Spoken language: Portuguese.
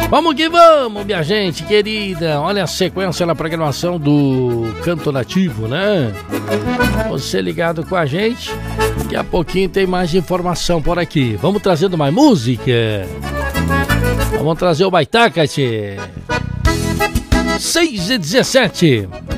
Vamos que vamos, minha gente querida. Olha a sequência na programação do Canto Nativo, né? Você ligado com a gente. Daqui a pouquinho tem mais informação por aqui. Vamos trazendo mais música. Vamos trazer o Baitaca, tchê. 6h17.